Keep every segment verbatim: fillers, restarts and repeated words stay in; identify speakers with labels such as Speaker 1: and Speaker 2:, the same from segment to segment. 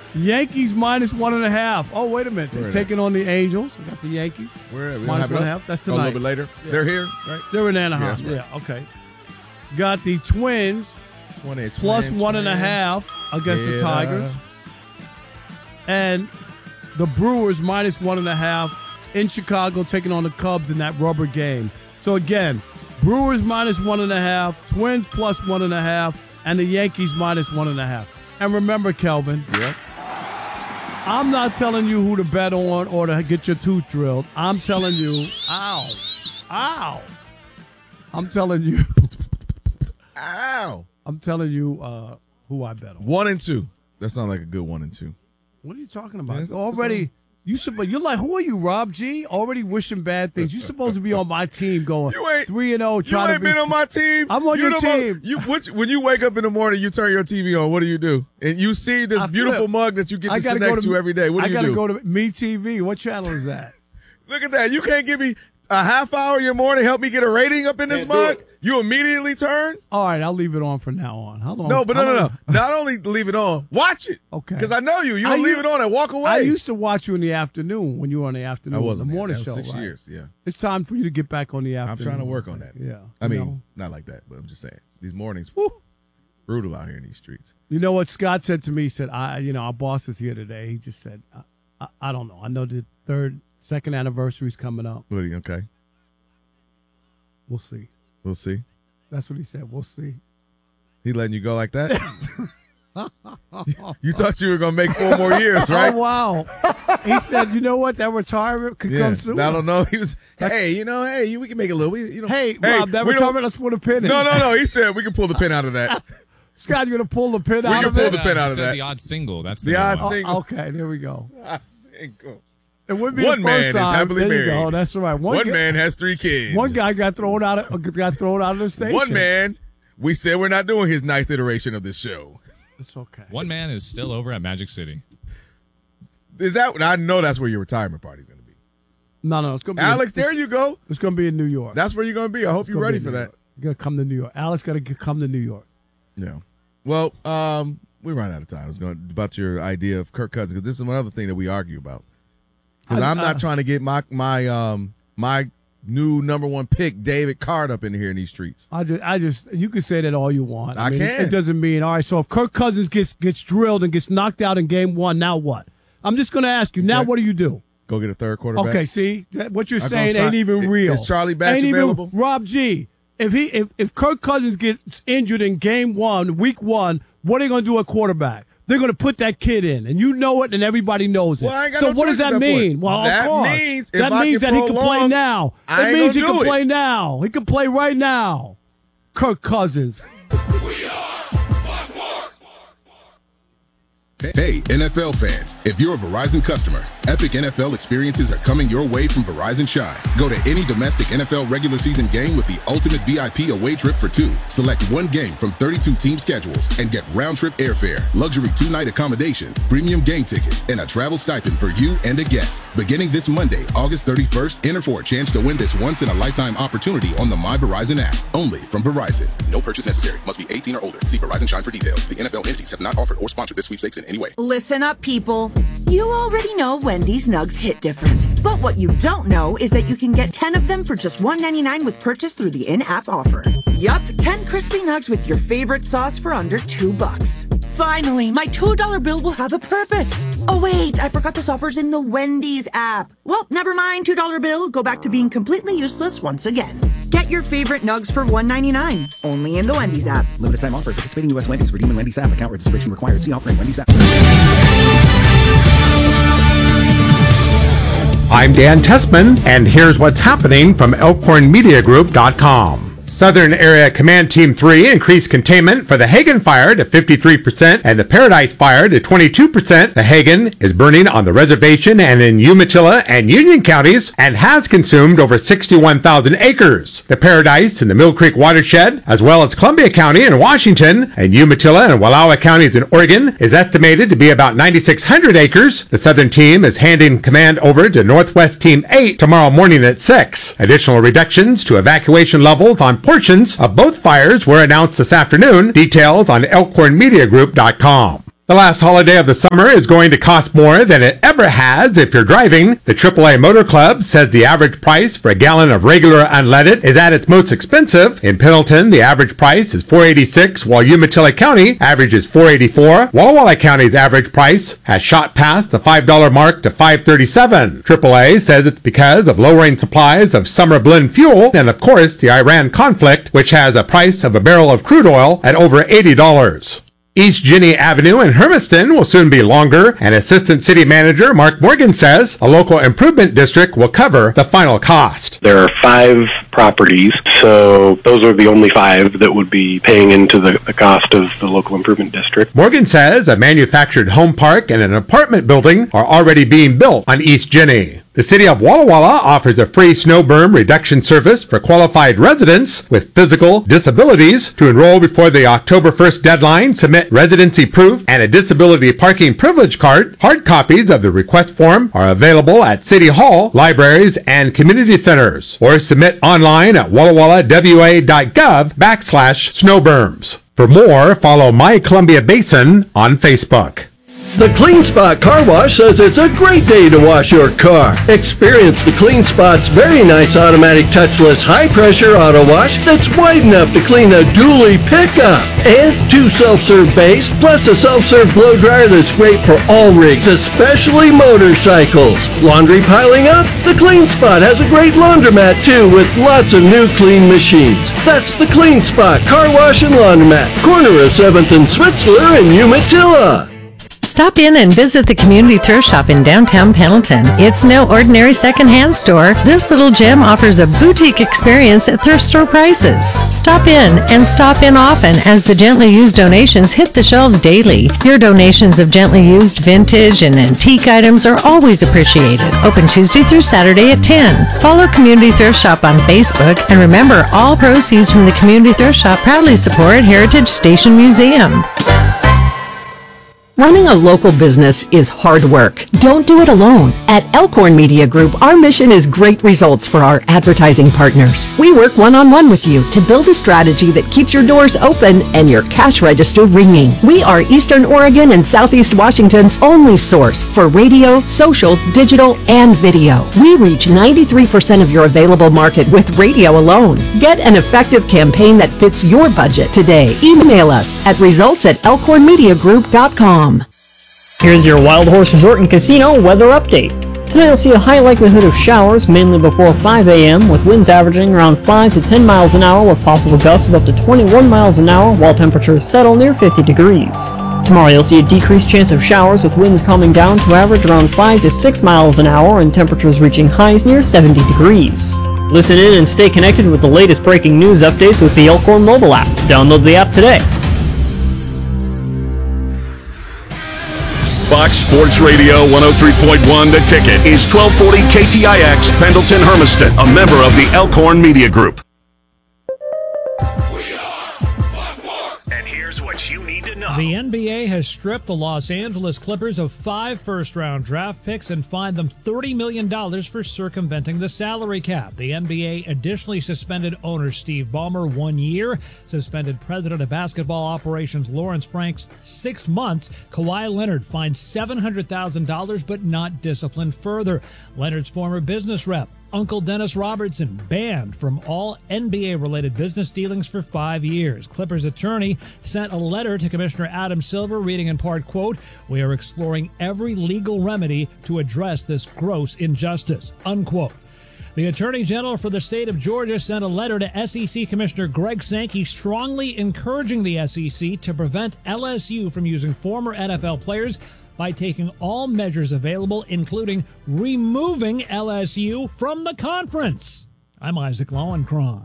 Speaker 1: Yankees minus one and a half. Oh, wait a minute. They're taking on the Angels. I got the Yankees.
Speaker 2: Where we
Speaker 1: minus
Speaker 2: have
Speaker 1: one and a half. That's tonight.
Speaker 2: Oh, a little bit later. Yeah. They're here, right?
Speaker 1: They're in Anaheim.
Speaker 2: Yeah, right.
Speaker 1: yeah, okay. Got the Twins
Speaker 2: twenty,
Speaker 1: plus
Speaker 2: twenty,
Speaker 1: one and a half against
Speaker 2: yeah.
Speaker 1: the Tigers. And the Brewers minus one and a half in Chicago taking on the Cubs in that rubber game. So, again, Brewers minus one and a half, Twins plus one and a half, and the Yankees minus one and a half. And remember, Kelvin,
Speaker 2: yep.
Speaker 1: I'm not telling you who to bet on or to get your tooth drilled. I'm telling you, ow, ow. I'm telling you,
Speaker 2: ow.
Speaker 1: I'm telling you uh, who I bet on.
Speaker 2: One and two. That sounds like a good one and two.
Speaker 1: What are you talking about?
Speaker 2: Yes,
Speaker 1: Already, you supposed you're like, who are you, Rob G? Already wishing bad things. You're supposed to be on my team, going
Speaker 2: you ain't
Speaker 1: three and zero.
Speaker 2: You
Speaker 1: Trying
Speaker 2: ain't
Speaker 1: to be,
Speaker 2: been on my team.
Speaker 1: I'm on
Speaker 2: you
Speaker 1: your team.
Speaker 2: Mo- you what, when you wake up in the morning, you turn your T V on. What do you do? And you see this
Speaker 1: I
Speaker 2: beautiful
Speaker 1: flip.
Speaker 2: mug that you get
Speaker 1: I
Speaker 2: to sit
Speaker 1: gotta
Speaker 2: next
Speaker 1: go to,
Speaker 2: to every day. What do
Speaker 1: I
Speaker 2: you
Speaker 1: gotta
Speaker 2: do?
Speaker 1: go to Me T V. What channel is that?
Speaker 2: Look at that. You can't give me a half hour of your morning, help me get a rating up in this
Speaker 3: Can't do
Speaker 2: mug?
Speaker 3: it.
Speaker 2: You immediately turn?
Speaker 1: All right, I'll leave it on from now on. How long?
Speaker 2: No, but
Speaker 1: how
Speaker 2: no, no,
Speaker 1: long-
Speaker 2: no. Not only leave it on, watch it.
Speaker 1: Okay.
Speaker 2: Because I know you. You
Speaker 1: I
Speaker 2: don't leave
Speaker 1: u-
Speaker 2: it on and walk away.
Speaker 1: I used to watch you in the afternoon when you were on the afternoon.
Speaker 2: I wasn't
Speaker 1: the morning
Speaker 2: there. That was
Speaker 1: show.
Speaker 2: six
Speaker 1: right?
Speaker 2: years, yeah.
Speaker 1: It's time for you to get back on the
Speaker 2: I'm
Speaker 1: afternoon.
Speaker 2: trying to work on that.
Speaker 1: Yeah.
Speaker 2: I
Speaker 1: you
Speaker 2: mean,
Speaker 1: know?
Speaker 2: not like that, but I'm just saying. These mornings, whoo, brutal out here in these streets.
Speaker 1: You know what Scott said to me? He said, "I, you know, our boss is here today." He just said, "I, I, I don't know. I know the third, second anniversary's coming up.
Speaker 2: What are you, okay?
Speaker 1: We'll see."
Speaker 2: We'll see.
Speaker 1: That's what he said. We'll see.
Speaker 2: He letting you go like that? You thought you were going to make four more years, right?
Speaker 1: Oh, wow. He said, you know what? That retirement could
Speaker 2: Yeah,
Speaker 1: come soon.
Speaker 2: I don't know. He was, hey, you know, hey, you, we can make a little. We, you know,
Speaker 1: Hey, Rob, that
Speaker 2: we don't-
Speaker 1: retirement, let's put a pin in.
Speaker 2: No, no, no. He said we can pull the pin out of that.
Speaker 1: Scott, you're going to pull the pin
Speaker 2: We
Speaker 1: out
Speaker 2: can
Speaker 1: of
Speaker 2: pull
Speaker 1: it?
Speaker 2: the pin
Speaker 4: Uh,
Speaker 2: out
Speaker 4: you
Speaker 2: of
Speaker 4: said
Speaker 2: that.
Speaker 4: the odd single. That's the,
Speaker 2: The
Speaker 4: new
Speaker 2: odd
Speaker 4: one.
Speaker 2: single.
Speaker 1: Oh, okay, there we go.
Speaker 2: Ah, single.
Speaker 1: It wouldn't be
Speaker 2: One
Speaker 1: the first
Speaker 2: man is
Speaker 1: time.
Speaker 2: happily
Speaker 1: there you
Speaker 2: married.
Speaker 1: go. That's right.
Speaker 2: One,
Speaker 1: guy,
Speaker 2: man has three kids.
Speaker 1: One guy got thrown out of got thrown out of the station.
Speaker 2: One man. We said we're not doing his ninth iteration of this show.
Speaker 1: It's okay.
Speaker 4: One man is still over at Magic City.
Speaker 2: Is that? I know that's where your retirement party's going to be.
Speaker 1: No, no, it's going to be
Speaker 2: Alex,
Speaker 1: in,
Speaker 2: there you go.
Speaker 1: It's going to be in New York.
Speaker 2: That's where you're going to be. I hope
Speaker 1: It's
Speaker 2: you're
Speaker 1: gonna
Speaker 2: ready
Speaker 1: be
Speaker 2: for
Speaker 1: in New
Speaker 2: that.
Speaker 1: York. You got to come to New York. Alex got to come to New York.
Speaker 2: Yeah. Well, um, we ran out of time. I was going about your idea of Kirk Cousins because this is another thing that we argue about. Because I'm not
Speaker 1: uh,
Speaker 2: trying to get my my um my new number one pick, David Card, up in here in these streets.
Speaker 1: I just, I just, you can say that all you want.
Speaker 2: I
Speaker 1: mean,
Speaker 2: can.
Speaker 1: It doesn't mean all right. So if Kirk Cousins gets gets drilled and gets knocked out in game one, now what? I'm just going to ask you. Now,
Speaker 2: Okay.
Speaker 1: what do you do?
Speaker 2: Go get a third quarterback.
Speaker 1: Okay, see that, what you're
Speaker 2: I go
Speaker 1: saying
Speaker 2: sign-
Speaker 1: ain't even
Speaker 2: is-
Speaker 1: real.
Speaker 2: is Charlie Batch
Speaker 1: ain't
Speaker 2: available?
Speaker 1: Even, Rob G. If he if if Kirk Cousins gets injured in game one, week one, what are they going to do at quarterback? They're going to put that kid in, and you know it, and everybody knows it.
Speaker 2: Well, I ain't got
Speaker 1: so
Speaker 2: no
Speaker 1: what does
Speaker 2: choice at
Speaker 1: that
Speaker 2: that
Speaker 1: mean?
Speaker 2: point.
Speaker 1: Well,
Speaker 2: That
Speaker 1: of course.
Speaker 2: means if
Speaker 1: that
Speaker 2: I
Speaker 1: means
Speaker 2: can
Speaker 1: that he can play
Speaker 2: prolong,
Speaker 1: now.
Speaker 2: I
Speaker 1: It
Speaker 2: ain't
Speaker 1: means he
Speaker 2: gonna
Speaker 1: can
Speaker 2: do it.
Speaker 1: play now. He can play right now. Kirk Cousins.
Speaker 5: Hey, N F L fans, if you're a Verizon customer, epic N F L experiences are coming your way from Verizon Shine. Go to any domestic N F L regular season game with the ultimate V I P away trip for two. Select one game from thirty-two team schedules and get round-trip airfare, luxury two-night accommodations, premium game tickets, and a travel stipend for you and a guest. Beginning this Monday, August thirty-first, enter for a chance to win this once-in-a-lifetime opportunity on the My Verizon app. Only from Verizon. No purchase necessary. Must be eighteen or older. See Verizon Shine for details. The N F L entities have not offered or sponsored this sweepstakes in any way.
Speaker 6: Listen up, people. You already know Wendy's nugs hit different. But what you don't know is that you can get ten of them for just one ninety-nine with purchase through the in-app offer. Yup, ten crispy nugs with your favorite sauce for under two bucks. Finally, my two dollar bill will have a purpose. Oh wait, I forgot this offer's in the Wendy's app. Well, never mind, two dollar bill. Go back to being completely useless once again. Get your favorite nugs for one ninety-nine. Only in the Wendy's app.
Speaker 7: Limited time offer. Participating U S Wendy's. Redeem in Wendy's app. Account registration required. See offering Wendy's app.
Speaker 8: I'm Dan Tessman, and here's what's happening from Elkhorn Media Group dot com. Southern Area Command Team three increased containment for the Hagen fire to fifty-three percent and the Paradise fire to twenty-two percent. The Hagen is burning on the reservation and in Umatilla and Union counties and has consumed over sixty-one thousand acres. The Paradise in the Mill Creek watershed, as well as Columbia County in Washington and Umatilla and Wallowa counties in Oregon, is estimated to be about ninety-six hundred acres. The Southern Team is handing command over to Northwest Team eight tomorrow morning at six. Additional reductions to evacuation levels on portions of both fires were announced this afternoon. Details on Elkhorn Media Group dot com. The last holiday of the summer is going to cost more than it ever has if you're driving. The triple A Motor Club says the average price for a gallon of regular unleaded is at its most expensive. In Pendleton, the average price is four dollars and eighty-six cents, while Umatilla County averages four dollars and eighty-four cents. Walla Walla County's average price has shot past the five dollar mark to five dollars and thirty-seven cents. triple A says it's because of lowering supplies of summer blend fuel and, of course, the Iran conflict, which has a price of a barrel of crude oil at over eighty dollars. East Ginny Avenue in Hermiston will soon be longer, and Assistant City Manager Mark Morgan says a local improvement district will cover the final cost.
Speaker 3: There are five properties, so those are the only five that would be paying into the, the cost of the local improvement district.
Speaker 8: Morgan says a manufactured home park and an apartment building are already being built on East Ginny. The city of Walla Walla offers a free snow berm reduction service for qualified residents with physical disabilities. To enroll before the October first deadline, submit residency proof and a disability parking privilege card. Hard copies of the request form are available at City Hall, libraries, and community centers, or submit online at walla walla w a dot gov backslash snowberms. For more, follow My Columbia Basin on Facebook.
Speaker 9: The Clean Spot Car Wash says it's a great day to wash your car. Experience the Clean Spot's very nice automatic touchless high-pressure auto wash that's wide enough to clean a dually pickup. And two self-serve bays, plus a self-serve blow dryer that's great for all rigs, especially motorcycles. Laundry piling up? The Clean Spot has a great laundromat too, with lots of new clean machines. That's the Clean Spot Car Wash and Laundromat, corner of seventh and Switzler in Umatilla.
Speaker 10: Stop in and visit the Community Thrift Shop in downtown Pendleton. It's no ordinary secondhand store. This little gem offers a boutique experience at thrift store prices. Stop in and stop in often as the gently used donations hit the shelves daily. Your donations of gently used vintage and antique items are always appreciated. Open Tuesday through Saturday at ten. Follow Community Thrift Shop on Facebook, and remember, all proceeds from the Community Thrift Shop proudly support Heritage Station Museum.
Speaker 6: Running a local business is hard work. Don't do it alone. At Elkhorn Media Group, our mission is great results for our advertising partners. We work one-on-one with you to build a strategy that keeps your doors open and your cash register ringing. We are Eastern Oregon and Southeast Washington's only source for radio, social, digital, and video. We reach ninety-three percent of your available market with radio alone. Get an effective campaign that fits your budget today. Email us at results at elkhorn media group dot com.
Speaker 11: Here's your Wild Horse Resort and Casino weather update. Tonight you'll see a high likelihood of showers, mainly before five a.m., with winds averaging around five to ten miles an hour with possible gusts of up to twenty-one miles an hour, while temperatures settle near fifty degrees. Tomorrow you'll see a decreased chance of showers, with winds calming down to average around five to six miles an hour and temperatures reaching highs near seventy degrees. Listen in and stay connected with the latest breaking news updates with the Elkhorn mobile app. Download the app today.
Speaker 12: Fox Sports Radio one oh three point one The Ticket is twelve forty K T I X Pendleton Hermiston, a member of the Elkhorn Media Group.
Speaker 13: And here's what you need to know.
Speaker 14: The N B A has stripped the Los Angeles Clippers of five first-round draft picks and fined them thirty million dollars for circumventing the salary cap. The N B A additionally suspended owner Steve Ballmer one year, suspended president of basketball operations Lawrence Franks six months. Kawhi Leonard fined seven hundred thousand dollars but not disciplined further. Leonard's former business rep, Uncle Dennis Robertson, banned from all N B A-related business dealings for five years. Clippers attorney sent a letter to Commissioner Adam Silver reading in part, quote, "We are exploring every legal remedy to address this gross injustice," unquote. The Attorney General for the state of Georgia sent a letter to S E C Commissioner Greg Sankey strongly encouraging the S E C to prevent L S U from using former N F L players by taking all measures available, including removing L S U from the conference. I'm Isaac Lowenkron.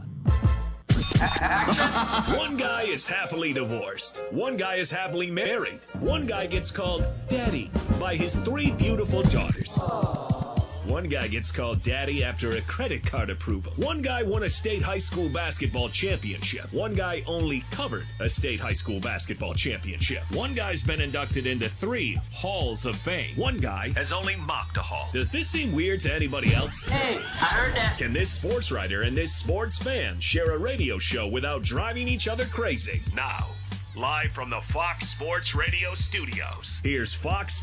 Speaker 13: One guy is happily divorced. One guy is happily married. One guy gets called daddy by his three beautiful daughters. One guy gets called daddy after a credit card approval. One guy won a state high school basketball championship. One guy only covered a state high school basketball championship. One guy's been inducted into three halls of fame. One guy has only mocked a hall. Does this seem weird to anybody else?
Speaker 15: Hey, I heard that.
Speaker 13: Can this sports writer and this sports fan share a radio show without driving each other crazy? Now, Live from the Fox Sports Radio studios, here's Fox